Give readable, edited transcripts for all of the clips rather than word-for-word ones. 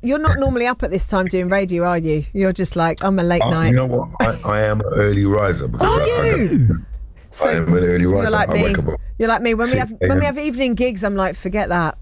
you're not normally up at this time doing radio, are you? You're just like, I'm a late night. You know what? I am an early riser. Because Are you? I am an early riser. You're like I me. wake up You're like me. When we 6 have evening gigs, I'm like, forget that.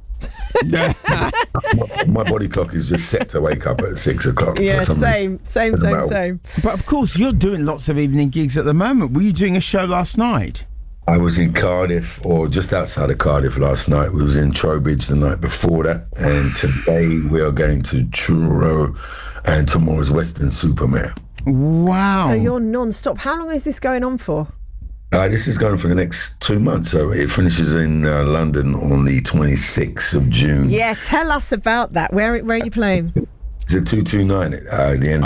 my body clock is just set to wake up at 6 o'clock. Yeah, same. But of course, you're doing lots of evening gigs at the moment. Were you doing a show last night? I was in Cardiff, or just outside of Cardiff last night. We was in Trowbridge the night before that, and today we are going to Truro, and tomorrow's Weston-super-Mare. Wow. So you're non-stop. How long is this going on for? This is going for the next 2 months. So it finishes in London on the 26th of June. Yeah, tell us about that. Where are you playing? It's a 229 at the end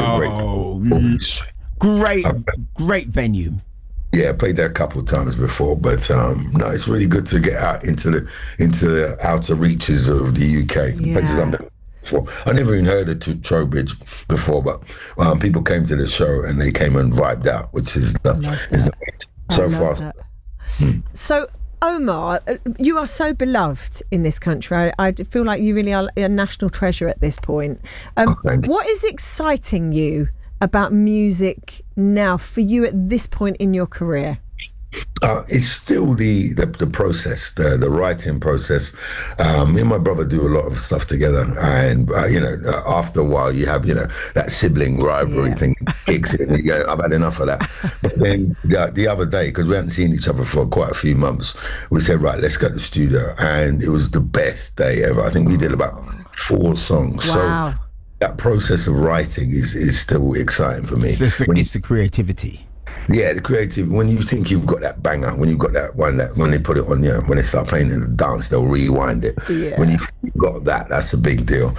of great venue. Yeah, I played there a couple of times before, but no, it's really good to get out into the outer reaches of the UK. Yeah. Places I've never before. I never even heard of Trowbridge before, but people came to the show and they came and vibed out, which is so far. So, Omar, you are so beloved in this country. I feel like you really are a national treasure at this point. What is exciting you about music now for you at this point in your career? It's still the process, the writing process. Me and my brother do a lot of stuff together, and after a while, you have that sibling rivalry thing kicks in. And you go, I've had enough of that. But then the other day, because we hadn't seen each other for quite a few months, we said, right, let's go to the studio, and it was the best day ever. I think we did about 4 songs. Wow. So that process of writing is still exciting for me. It's the creativity. Yeah, the creative. When you think you've got that banger, when you've got that one that when they put it on, when they start playing in the dance, they'll rewind it. Yeah. When you've got that, that's a big deal.